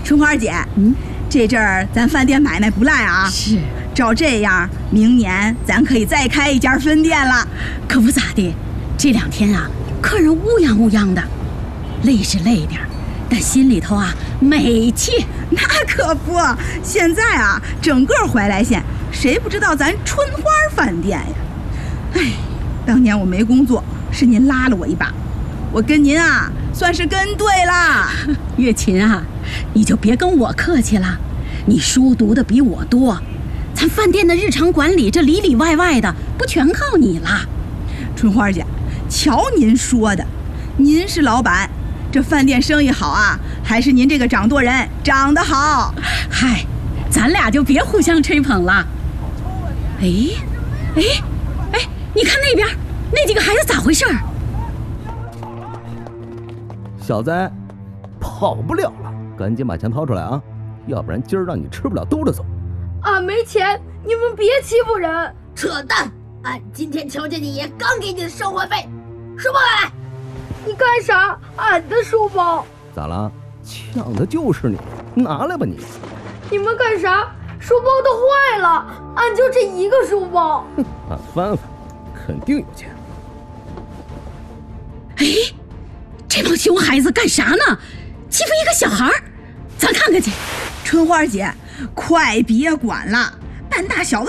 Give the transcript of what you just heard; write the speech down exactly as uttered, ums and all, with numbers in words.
春花姐， 嗯， 这阵儿咱饭店买卖不赖啊。 是， 照这样，明年咱可以再开一家分店了。 可不咋的，这两天啊，客人乌泱乌泱的，累是累点儿，但心里头啊美气。 那可不，现在啊，整个怀来县谁不知道咱春花饭店呀？哎，当年我没工作，是您拉了我一把，我跟您啊算是跟对了。 月琴啊，你就别跟我客气了，你书读的比我多，咱饭店的日常管理这里里外外的不全靠你了。 春花姐，瞧您说的，您是老板，这饭店生意好啊，还是您这个掌舵人长得好？ 嗨，咱俩就别互相吹捧了。哎哎哎，你看那边那几个孩子咋回事？ 小子，跑不了了，赶紧把钱掏出来啊，要不然今儿让你吃不了兜着走。 俺没钱，你们别欺负人！ 扯淡！俺今天瞧见你爷刚给你的生活费，书包来！ 你干啥？俺的书包咋了？抢的就是你，拿来吧你！ 你们干啥？书包都坏了，俺就这一个书包。 哼，俺翻翻，肯定有钱。 哎，这帮熊孩子干啥呢？欺负一个小孩，咱看看去。 春花姐，快别管了，半大小子